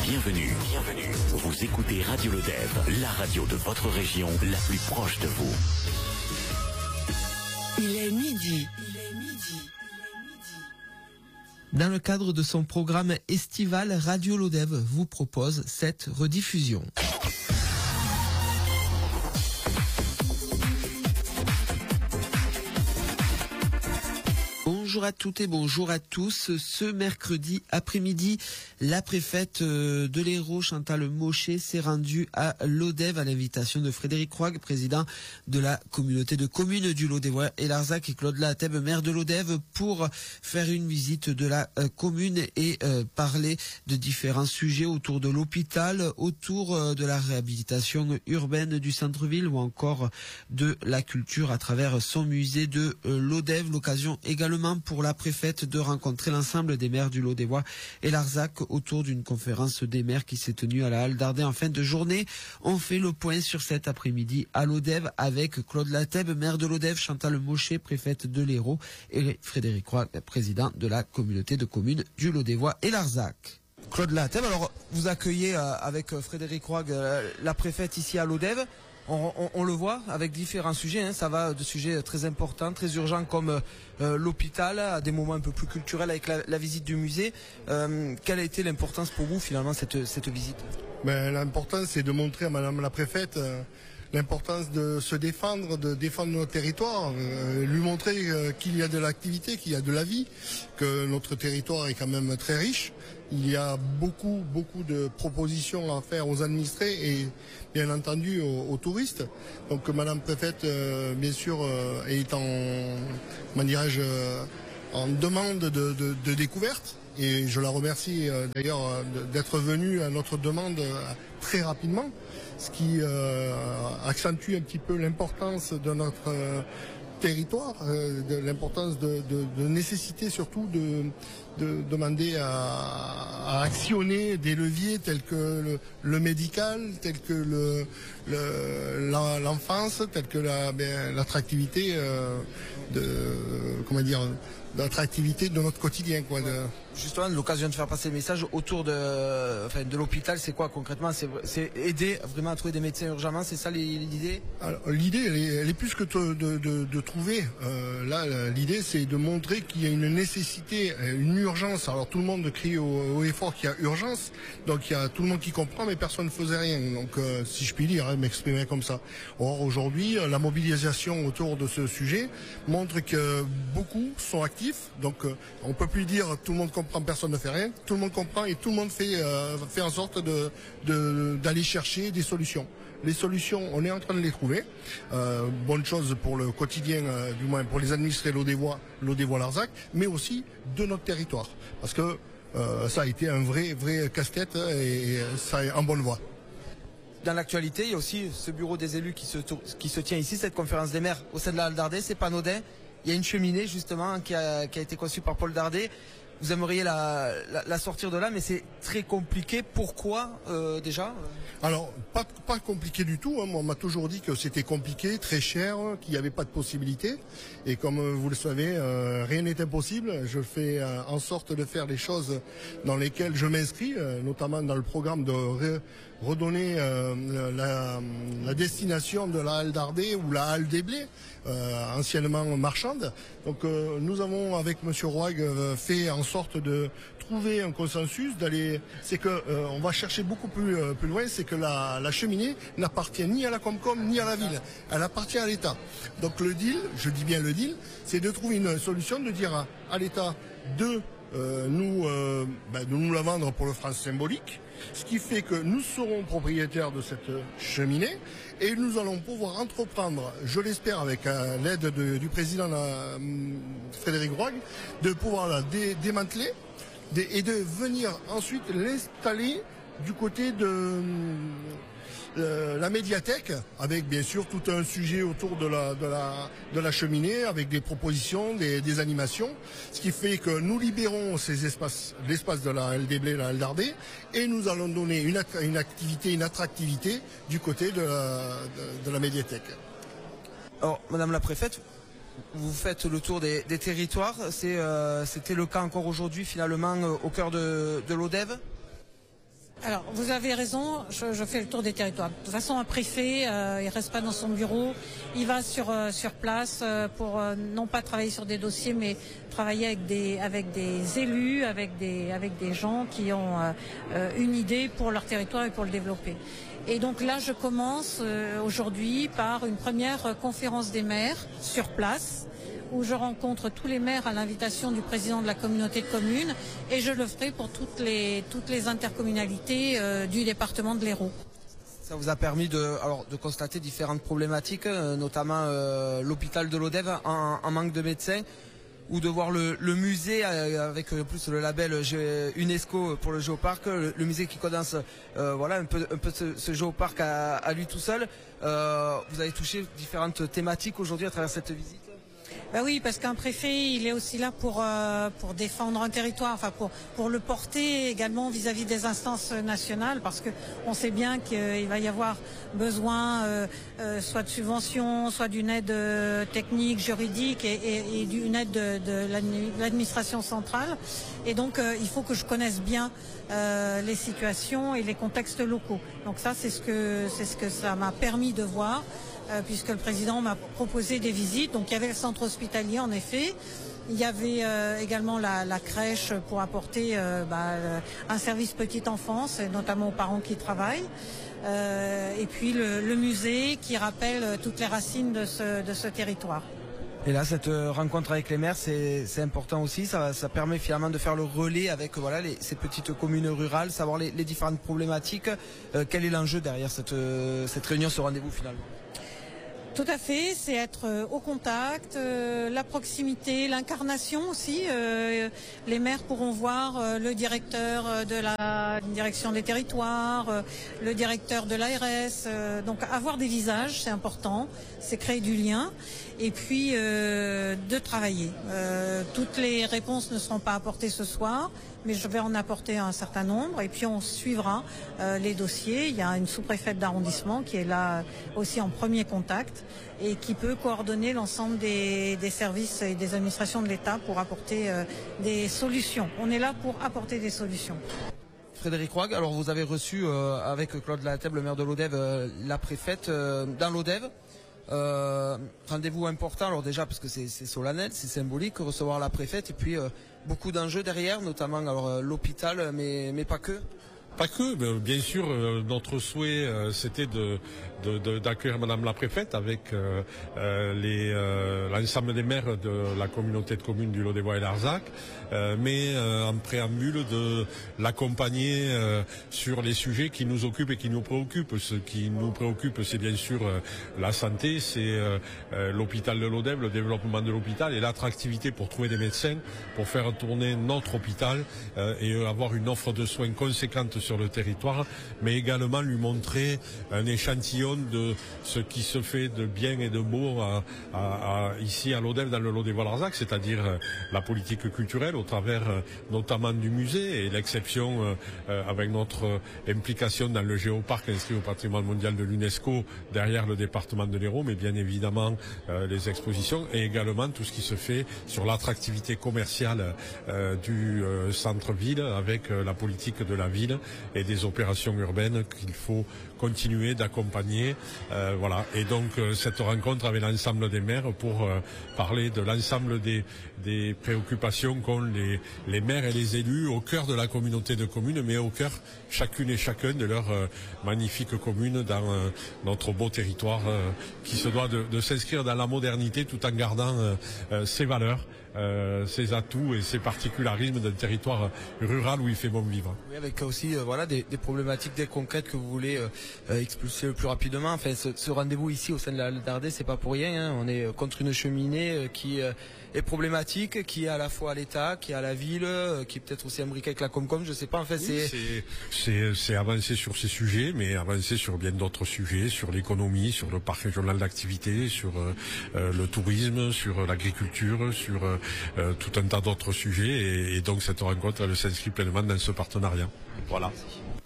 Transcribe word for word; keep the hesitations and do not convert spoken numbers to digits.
Bienvenue, bienvenue. Vous écoutez Radio Lodève, la radio de votre région, la plus proche de vous. Il est midi. Il est midi. Dans le cadre de son programme estival, Radio Lodève vous propose cette rediffusion. Bonjour à toutes et bonjour à tous. Ce mercredi après-midi, la préfète de l'Hérault, Chantal Mochet, s'est rendue à Lodève à l'invitation de Frédéric Roig, président de la communauté de communes du Lodévois et Larzac, et Claude Latteb, maire de Lodève, pour faire une visite de la euh, commune et euh, parler de différents sujets autour de l'hôpital, autour euh, de la réhabilitation urbaine du centre-ville ou encore de la culture à travers son musée de euh, Lodève. L'occasion également pour la préfète de rencontrer l'ensemble des maires du Lodévois et Larzac autour d'une conférence des maires qui s'est tenue à la Halle d'Ardé en fin de journée. On fait le point sur cet après-midi à Lodève avec Claude Latteb, maire de Lodève, Chantal Mochet, préfète de l'Hérault, et Frédéric Roy, président de la communauté de communes du Lodévois et Larzac. Claude Latteb, alors vous accueillez euh, avec Frédéric Roy euh, la préfète ici à Lodève. On, on, on le voit avec différents sujets, hein. Ça va de sujets très importants, très urgents comme euh, l'hôpital, à des moments un peu plus culturels avec la, la visite du musée. Euh, quelle a été l'importance pour vous finalement cette, cette visite? Ben, l'importance c'est de montrer à Madame la préfète euh, l'importance de se défendre, de défendre notre territoire, euh, lui montrer euh, qu'il y a de l'activité, qu'il y a de la vie, que notre territoire est quand même très riche. Il y a beaucoup, beaucoup de propositions à faire aux administrés et bien entendu aux, aux touristes. Donc Madame préfète, euh, bien sûr, euh, est en, comment dirais-je, euh, en demande de, de, de découverte. Et je la remercie euh, d'ailleurs euh, d'être venue à notre demande euh, très rapidement, ce qui euh, accentue un petit peu l'importance de notre euh, territoire, euh, de l'importance de, de, de nécessité surtout de, de demander à, à actionner des leviers tels que le, le médical, tels que le, le, la, l'enfance, tels que la, ben, l'attractivité euh, de comment dire l'attractivité de notre quotidien, quoi. De... Justement, l'occasion de faire passer le message autour de, enfin, de l'hôpital, c'est quoi concrètement? C'est, c'est aider vraiment à trouver des médecins urgemment, c'est ça l'idée? Alors, l'idée, elle est, elle est plus que de, de, de, de trouver. Euh, là, l'idée, c'est de montrer qu'il y a une nécessité, une urgence. Alors, tout le monde crie au, au effort qu'il y a urgence, donc il y a tout le monde qui comprend, mais personne ne faisait rien. Donc, euh, si je puis dire, hein, m'exprimer comme ça. Or, aujourd'hui, la mobilisation autour de ce sujet montre que beaucoup sont actifs. Donc, euh, on peut plus dire tout le monde comprend, personne ne fait rien. Tout le monde comprend et tout le monde fait euh, fait en sorte de, de d'aller chercher des solutions. Les solutions, on est en train de les trouver. Euh, bonne chose pour le quotidien, euh, du moins pour les administrés Lodévois, Lodévois-Larzac, mais aussi de notre territoire, parce que euh, ça a été un vrai vrai casse-tête et ça est en bonne voie. Dans l'actualité, il y a aussi ce bureau des élus qui se qui se tient ici, cette conférence des maires au sein de la Halle d'Ardé. C'est pas anodin. Il y a une cheminée justement qui a, qui a été conçue par Paul Dardet. Vous aimeriez la, la, la sortir de là, mais c'est très compliqué. Pourquoi euh, déjà? Alors, pas, pas compliqué du tout. Hein. Moi, on m'a toujours dit que c'était compliqué, très cher, qu'il n'y avait pas de possibilité. Et comme vous le savez, euh, rien n'est impossible. Je fais euh, en sorte de faire les choses dans lesquelles je m'inscris, euh, notamment dans le programme de re, redonner euh, la, la destination de la Halle d'Ardé ou la Halle des Blés, euh, anciennement marchande. Donc, euh, nous avons, avec Monsieur Roig, euh, fait en sorte de trouver un consensus, d'aller, c'est que euh, on va chercher beaucoup plus euh, plus loin, c'est que la, la cheminée n'appartient ni à la Comcom ni à la ville, elle appartient à l'État. Donc le deal, je dis bien le deal, c'est de trouver une solution, de dire à, à l'État de euh, nous euh, ben, de nous la vendre pour le franc symbolique, ce qui fait que nous serons propriétaires de cette cheminée et nous allons pouvoir entreprendre, je l'espère avec euh, l'aide de, du président euh, Frédéric Roig, de pouvoir la dé, démanteler dé, et de venir ensuite l'installer du côté de euh, la médiathèque, avec bien sûr tout un sujet autour de la, de la, de la cheminée, avec des propositions, des, des animations, ce qui fait que nous libérons ces espaces, l'espace de la Halle des Blés, la Halle d'Ardé, et nous allons donner une, une activité, une attractivité du côté de la, de, de la médiathèque. Alors, Madame la préfète, vous faites le tour des, des territoires. C'est, euh, c'était le cas encore aujourd'hui finalement euh, au cœur de, de Lodève. Alors, vous avez raison, je, je fais le tour des territoires. De toute façon, un préfet, euh, il reste pas dans son bureau, il va sur euh, sur place euh, pour euh, non pas travailler sur des dossiers, mais travailler avec des avec des élus, avec des avec des gens qui ont euh, une idée pour leur territoire et pour le développer. Et donc là, je commence euh, aujourd'hui par une première conférence des maires sur place, où je rencontre tous les maires à l'invitation du président de la communauté de communes, et je le ferai pour toutes les toutes les intercommunalités euh, du département de l'Hérault. Ça vous a permis de, alors, de constater différentes problématiques, euh, notamment euh, l'hôpital de l'Odève en, en manque de médecins, ou de voir le, le musée euh, avec euh, plus le label G UNESCO pour le géoparc, le, le musée qui condense euh, voilà, un peu, un peu ce, ce géoparc à, à lui tout seul. Euh, vous avez touché différentes thématiques aujourd'hui à travers cette visite? Ben oui, parce qu'un préfet, il est aussi là pour euh, pour défendre un territoire, enfin pour pour le porter également vis-à-vis des instances nationales, parce que on sait bien qu'il va y avoir besoin euh, euh, soit de subventions, soit d'une aide euh, technique, juridique et, et, et d'une aide de, de l'administration centrale. Et donc euh, il faut que je connaisse bien euh, les situations et les contextes locaux. Donc ça, c'est ce que c'est ce que ça m'a permis de voir. Euh, puisque le président m'a proposé des visites. Donc il y avait le centre hospitalier en effet, il y avait euh, également la, la crèche pour apporter euh, bah, euh, un service petite enfance, et notamment aux parents qui travaillent, euh, et puis le, le musée qui rappelle toutes les racines de ce, de ce territoire. Et là, cette rencontre avec les maires, c'est important aussi. Ça, ça permet finalement de faire le relais avec voilà, les, ces petites communes rurales, savoir les, les différentes problématiques. Euh, quel est l'enjeu derrière cette, euh, cette réunion, ce rendez-vous finalement? Tout à fait, c'est être euh, au contact, euh, la proximité, l'incarnation aussi. Euh, les maires pourront voir euh, le directeur de la direction des territoires, euh, le directeur de l'A R S. Euh, donc avoir des visages, c'est important, c'est créer du lien. Et puis euh, de travailler. Euh, toutes les réponses ne seront pas apportées ce soir, mais je vais en apporter un certain nombre. Et puis on suivra euh, les dossiers. Il y a une sous-préfète d'arrondissement qui est là aussi en premier contact et qui peut coordonner l'ensemble des, des services et des administrations de l'État pour apporter euh, des solutions. On est là pour apporter des solutions. Frédéric Roig, alors vous avez reçu euh, avec Claude Latèble, le maire de l'Odève, euh, la préfète euh, dans l'Odève. Euh, rendez-vous important, alors déjà parce que c'est solennel, c'est symbolique, recevoir la préfète, et puis euh, beaucoup d'enjeux derrière, notamment alors euh, l'hôpital, mais, mais pas que. Pas que, mais bien sûr, euh, notre souhait, euh, c'était de, de, de, d'accueillir Madame la préfète avec euh, euh, les, euh, l'ensemble des maires de la communauté de communes du Lot-des-Bois et Larzac, euh, mais euh, en préambule de l'accompagner euh, sur les sujets qui nous occupent et qui nous préoccupent. Ce qui nous préoccupe, c'est bien sûr euh, la santé, c'est euh, euh, l'hôpital de l'Odève, le développement de l'hôpital et l'attractivité pour trouver des médecins, pour faire tourner notre hôpital euh, et avoir une offre de soins conséquente sur le territoire, mais également lui montrer un échantillon de ce qui se fait de bien et de beau à, à, à, ici à l'Odève, dans le Lot-des-Bois-Larzac, c'est-à-dire euh, la politique culturelle au travers euh, notamment du musée et l'exception euh, avec notre euh, implication dans le géoparc inscrit au patrimoine mondial de l'UNESCO derrière le département de l'Hérault, mais bien évidemment euh, les expositions et également tout ce qui se fait sur l'attractivité commerciale euh, du euh, centre-ville avec euh, la politique de la ville et des opérations urbaines qu'il faut continuer d'accompagner. Euh, voilà. Et donc euh, cette rencontre avec l'ensemble des maires pour euh, parler de l'ensemble des, des préoccupations qu'ont les, les maires et les élus au cœur de la communauté de communes, mais au cœur chacune et chacun de leurs euh, magnifiques communes dans euh, notre beau territoire euh, qui se doit de, de s'inscrire dans la modernité tout en gardant euh, euh, ses valeurs. Euh, ses atouts et ses particularismes d'un territoire rural où il fait bon vivre. Oui, avec aussi euh, voilà des, des problématiques des concrètes que vous voulez euh, euh, expulser le plus rapidement. Enfin, ce, ce rendez-vous ici au sein de la L D R D, c'est pas pour rien. Hein. On est contre une cheminée euh, qui euh, est problématique, qui est à la fois à l'État, qui est à la ville, euh, qui est peut-être aussi imbriquée avec la Comcom. Je sais pas. En fait, oui, c'est c'est avancer sur ces sujets, mais avancer sur bien d'autres sujets, sur l'économie, sur le parc régional d'activité, sur euh, le tourisme, sur l'agriculture, sur euh, Euh, tout un tas d'autres sujets et, et donc cette rencontre elle s'inscrit pleinement dans ce partenariat. Voilà.